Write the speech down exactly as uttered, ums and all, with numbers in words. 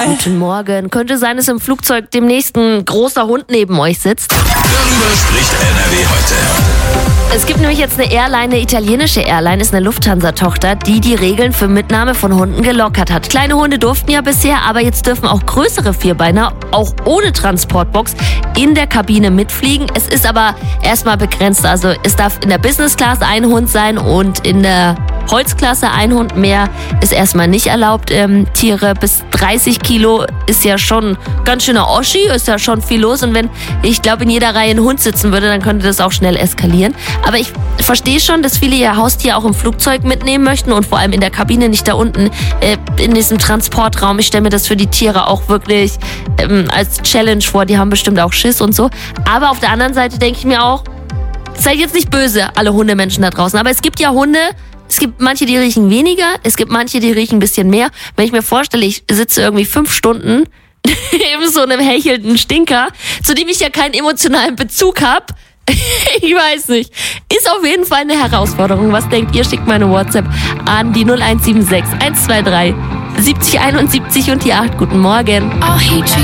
Guten Morgen. Könnte sein, dass im Flugzeug demnächst ein großer Hund neben euch sitzt. Darüber spricht N R W heute. Es gibt nämlich jetzt eine Airline, eine italienische Airline, ist eine Lufthansa-Tochter, die die Regeln für Mitnahme von Hunden gelockert hat. Kleine Hunde durften ja bisher, aber jetzt dürfen auch größere Vierbeiner, auch ohne Transportbox, in der Kabine mitfliegen. Es ist aber erstmal begrenzt. Also es darf in der Business Class ein Hund sein und in der Holzklasse ein Hund. Mehr ist erstmal nicht erlaubt. Ähm, Tiere bis dreißig Kilo ist ja schon ganz schöner Oschi, ist ja schon viel los. Und wenn, ich glaube, in jeder Reihe ein Hund sitzen würde, dann könnte das auch schnell eskalieren. Aber ich verstehe schon, dass viele ihr Haustier auch im Flugzeug mitnehmen möchten und vor allem in der Kabine, nicht da unten äh, in diesem Transportraum. Ich stelle mir das für die Tiere auch wirklich ähm, als Challenge vor. Die haben bestimmt auch Schiss und so. Aber auf der anderen Seite denke ich mir auch, seid jetzt nicht böse, alle Hundemenschen da draußen. Aber es gibt ja Hunde, es gibt manche, die riechen weniger, es gibt manche, die riechen ein bisschen mehr. Wenn ich mir vorstelle, ich sitze irgendwie fünf Stunden in so einem hechelnden Stinker, zu dem ich ja keinen emotionalen Bezug habe, ich weiß nicht. Ist auf jeden Fall eine Herausforderung. Was denkt ihr? Schickt meine WhatsApp an die null eins sieben sechs eins zwei drei siebzig einundsiebzig und die acht. Guten Morgen. I'll hate you.